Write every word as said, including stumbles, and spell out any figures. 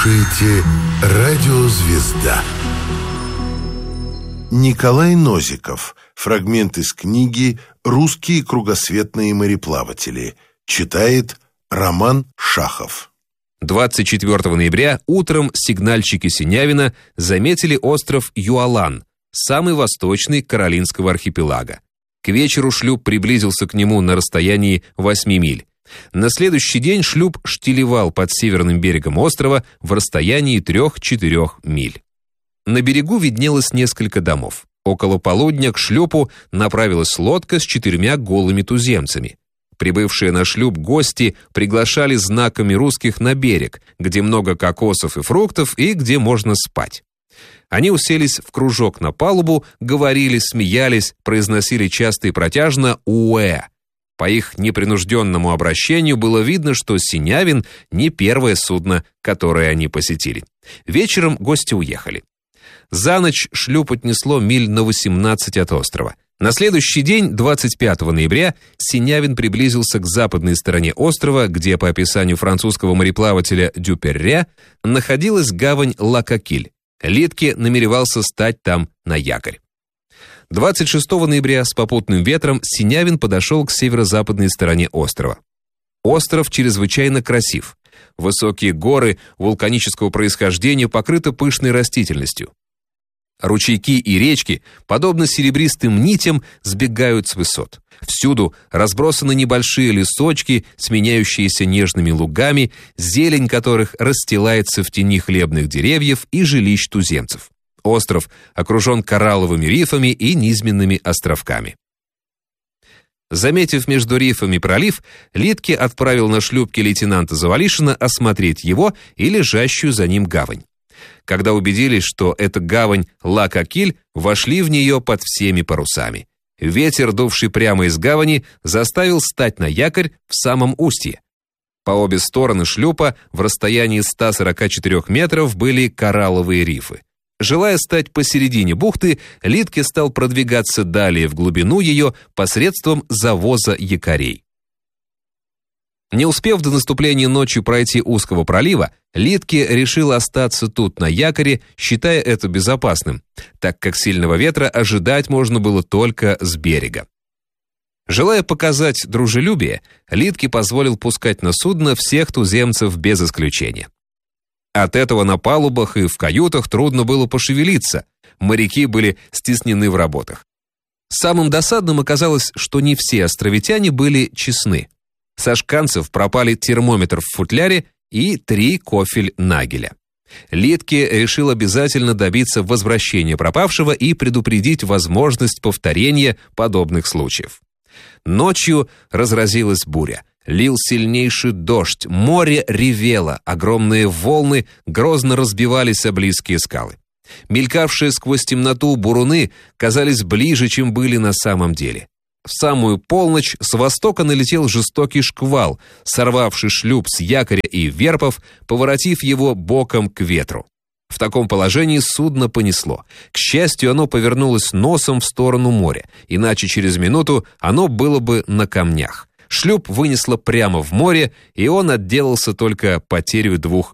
слушаете «Радио Звезда». Николай Нозиков. Фрагмент из книги «Русские кругосветные мореплаватели». Читает Роман Шахов. двадцать четвёртого ноября утром сигнальщики Синявина заметили остров Юалан, самый восточный Каролинского архипелага. К вечеру шлюп приблизился к нему на расстоянии восьми миль. На следующий день шлюп штилевал под северным берегом острова в расстоянии трех-четырех миль. На берегу виднелось несколько домов. Около полудня к шлюпу направилась лодка с четырьмя голыми туземцами. Прибывшие на шлюп гости приглашали знаками русских на берег, где много кокосов и фруктов и где можно спать. Они уселись в кружок на палубу, говорили, смеялись, произносили часто и протяжно «уэ». По их непринужденному обращению было видно, что Синявин не первое судно, которое они посетили. Вечером гости уехали. За ночь шлюп отнесло миль на восемнадцать от острова. На следующий день, двадцать пятого ноября, Синявин приблизился к западной стороне острова, где, по описанию французского мореплавателя Дюперре, находилась гавань Ла-Кокиль. Литке намеревался стать там на якорь. двадцать шестого ноября с попутным ветром Синявин подошел к северо-западной стороне острова. Остров чрезвычайно красив. Высокие горы вулканического происхождения покрыты пышной растительностью. Ручейки и речки, подобно серебристым нитям, сбегают с высот. Всюду разбросаны небольшие лесочки, сменяющиеся нежными лугами, зелень которых расстилается в тени хлебных деревьев и жилищ туземцев. Остров окружен коралловыми рифами и низменными островками. Заметив между рифами пролив, Литке отправил на шлюпке лейтенанта Завалишина осмотреть его и лежащую за ним гавань. Когда убедились, что это гавань Ла-Кокиль, вошли в нее под всеми парусами. Ветер, дувший прямо из гавани, заставил стать на якорь в самом устье. По обе стороны шлюпа в расстоянии ста сорока четырёх метров были коралловые рифы. Желая стать посередине бухты, Литке стал продвигаться далее в глубину ее посредством завоза якорей. Не успев до наступления ночи пройти узкого пролива, Литке решил остаться тут на якоре, считая это безопасным, так как сильного ветра ожидать можно было только с берега. Желая показать дружелюбие, Литке позволил пускать на судно всех туземцев без исключения. От этого на палубах и в каютах трудно было пошевелиться, моряки были стеснены в работах. Самым досадным оказалось, что не все островитяне были честны. Со шканцев пропали термометр в футляре и три кофель-нагеля. Литке решил обязательно добиться возвращения пропавшего и предупредить возможность повторения подобных случаев. Ночью разразилась буря. Лил сильнейший дождь, море ревело, огромные волны грозно разбивались о близкие скалы. Мелькавшие сквозь темноту буруны казались ближе, чем были на самом деле. В самую полночь с востока налетел жестокий шквал, сорвавший шлюп с якоря и верпов, поворотив его боком к ветру. В таком положении судно понесло. К счастью, оно повернулось носом в сторону моря, иначе через минуту оно было бы на камнях. Шлюп вынесло прямо в море, и он отделался только потерей двух